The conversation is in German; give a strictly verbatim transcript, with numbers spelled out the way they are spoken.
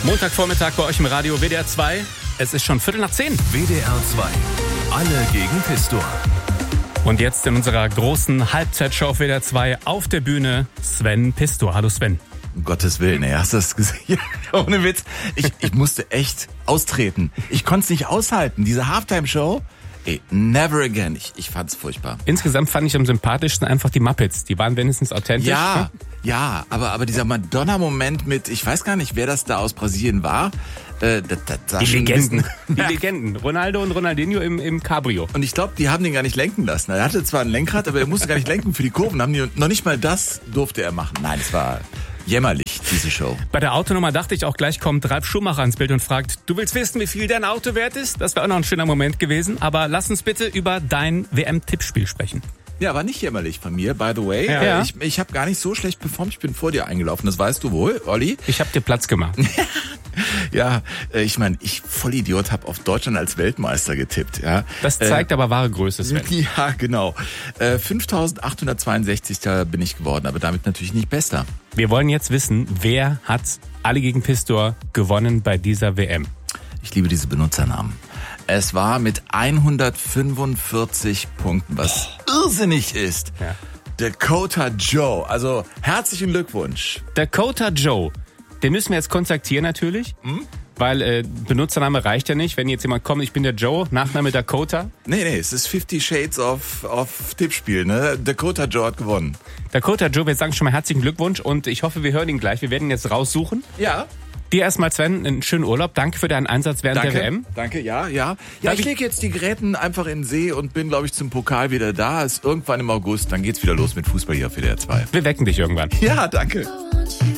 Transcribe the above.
Montagvormittag bei euch im Radio W D R zwei. Es ist schon Viertel nach zehn. W D R zwei. Alle gegen Pistor. Und jetzt in unserer großen Halbzeitshow auf W D R zwei auf der Bühne Sven Pistor. Hallo Sven. Um Gottes Willen, ey, hast du das gesehen? Ohne Witz. Ich, ich musste echt austreten. Ich konnte es nicht aushalten. Diese Halftime-Show, ey, never again. Ich, ich fand's furchtbar. Insgesamt fand ich am sympathischsten einfach die Muppets. Die waren wenigstens authentisch. Ja, ne? ja, aber, aber dieser Madonna-Moment mit, ich weiß gar nicht, wer das da aus Brasilien war. Äh, das, das sah Die schon Legenden. ein Die bisschen- Legenden. Ronaldo und Ronaldinho im, im Cabrio. Und ich glaube, die haben den gar nicht lenken lassen. Er hatte zwar ein Lenkrad, aber er musste gar nicht lenken für die Kurven. Haben die, noch nicht mal das durfte er machen. Nein, es war jämmerlich, diese Show. Bei der Autonummer dachte ich auch gleich, kommt Ralf Schumacher ins Bild und fragt, du willst wissen, wie viel dein Auto wert ist? Das wäre auch noch ein schöner Moment gewesen. Aber lass uns bitte über dein W M-Tippspiel sprechen. Ja, war nicht jämmerlich von mir, by the way. Ja. Äh, Ich, ich habe gar nicht so schlecht performt. Ich bin vor dir eingelaufen, das weißt du wohl, Olli. Ich habe dir Platz gemacht. Ja, äh, ich meine, ich Vollidiot habe auf Deutschland als Weltmeister getippt. Ja. Das zeigt aber wahre Größe, Sven. Ja, genau. Äh, fünftausendachthundertzweiundsechzig bin ich geworden, aber damit natürlich nicht bester. Wir wollen jetzt wissen, wer hat Alle gegen Pistor gewonnen bei dieser W M? Ich liebe diese Benutzernamen. Es war mit hundertfünfundvierzig Punkten, was irrsinnig ist. Ja. Dakota Joe, also herzlichen Glückwunsch. Dakota Joe, den müssen wir jetzt kontaktieren natürlich, weil äh, Benutzername reicht ja nicht. Wenn jetzt jemand kommt, ich bin der Joe, Nachname Dakota. Nee, nee, es ist Fifty Shades of, of Tippspiel, ne? Dakota Joe hat gewonnen. Dakota Joe, wir sagen schon mal herzlichen Glückwunsch und ich hoffe, wir hören ihn gleich. Wir werden ihn jetzt raussuchen. Ja. Dir erstmal, Sven, einen schönen Urlaub. Danke für deinen Einsatz während Danke, der W M. danke, ja, ja. Ja, Darf ich ich- lege jetzt die Geräten einfach in den See und bin, glaube ich, zum Pokal wieder da. Ist irgendwann im August, dann geht's wieder los mit Fußball hier auf W D R zwei. Wir wecken dich irgendwann. Ja, danke.